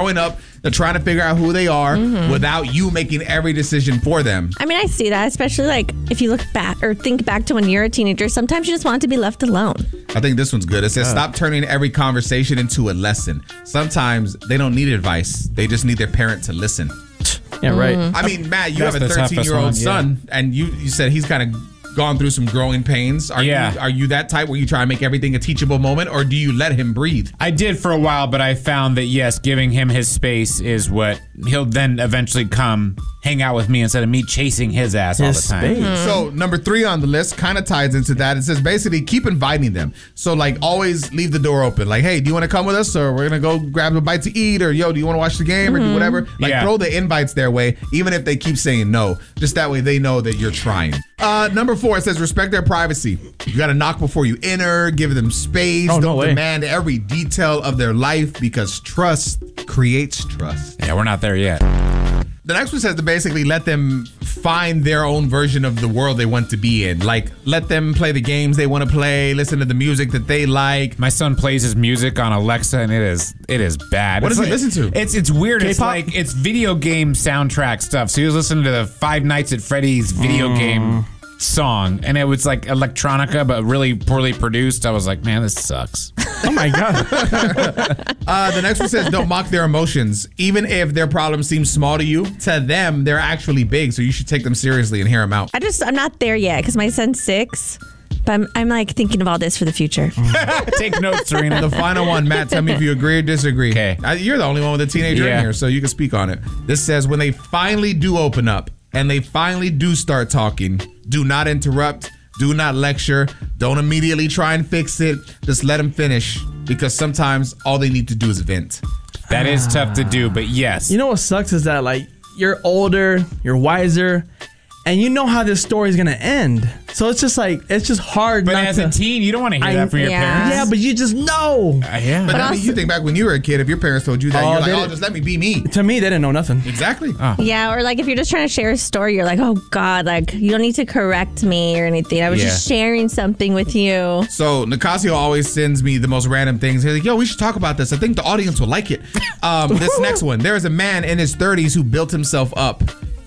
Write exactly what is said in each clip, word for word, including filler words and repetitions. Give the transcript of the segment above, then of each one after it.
growing up, they're trying to figure out who they are mm-hmm. without you making every decision for them. I mean, I see that, especially like if you look back or think back to when you're a teenager, sometimes you just want to be left alone. I think this one's good. It says, uh, stop turning every conversation into a lesson. Sometimes they don't need advice. They just need their parent to listen. Yeah, right. Mm-hmm. I mean, Matt, you That's have a thirteen-year-old son, yeah. and you, you said he's kind of gone through some growing pains. Are yeah. you are you that type where you try and make everything a teachable moment, or do you let him breathe? I did for a while, but I found that, yes, giving him his space is what he'll then eventually come hang out with me instead of me chasing his ass his all the time. Mm-hmm. So number three on the list kind of ties into that. It says basically keep inviting them. So like always leave the door open. Like, hey, do you want to come with us, or we're gonna go grab a bite to eat, or yo, do you want to watch the game, mm-hmm. or do whatever? Like yeah. throw the invites their way, even if they keep saying no. Just that way they know that you're trying. Uh, number four, it says respect their privacy. You got to knock before you enter, give them space. Oh, Don't no demand every detail of their life, because trust creates trust. Yeah, we're not there yet. The next one says to basically let them find their own version of the world they want to be in. Like, let them play the games they want to play, listen to the music that they like. My son plays his music on Alexa, and it is it is bad. What it's does he like, listen to? It's it's weird. K-pop? It's like it's video game soundtrack stuff. So he was listening to the Five Nights at Freddy's video mm. game song, and it was like electronica but really poorly produced. I was like, man, this sucks. Oh my god. uh, the next one says don't mock their emotions. Even if their problems seem small to you, to them they're actually big, so you should take them seriously and hear them out. I just I'm not there yet because my son's six, but I'm, I'm like thinking of all this for the future. Take notes, Serena. The final one, Matt, tell me if you agree or disagree. Okay. Uh, you're the only one with a teenager yeah. in here, so you can speak on it. This says when they finally do open up and they finally do start talking, do not interrupt, do not lecture, don't immediately try and fix it. Just let them finish, because sometimes all they need to do is vent. That is tough to do, but yes. You know what sucks is that like you're older, you're wiser, and you know how this story is gonna end. So it's just like it's just hard. But not as to, a teen, you don't want to hear I, that from your yeah. parents. Yeah, but you just know. Uh, yeah. But, But I mean, also- you think back when you were a kid, if your parents told you that, Oh, you're like, they oh, didn't- just let me be me. To me, they didn't know nothing. Exactly. Oh. Yeah, or like if you're just trying to share a story, you're like, oh God, like you don't need to correct me or anything. I was Yeah. just sharing something with you. So Nicasio always sends me the most random things. He's like, yo, we should talk about this. I think the audience will like it. Um, this next one, there is a man in his thirties who built himself up.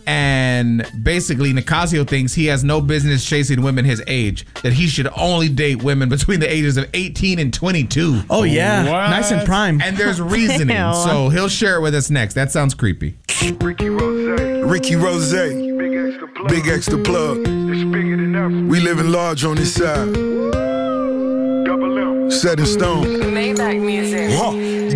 And basically, Nicasio thinks he has no business chasing women his age, that he should only date women between the ages of eighteen and twenty-two. Oh yeah, What? nice and prime. And there's reasoning. Ew. So he'll share it with us next. That sounds creepy. Ricky Rose. Ricky Rose. Big extra plug. Big extra plug. It's bigger than ever. We living large on this side. Double M. Set in stone. Maybach music. Huh.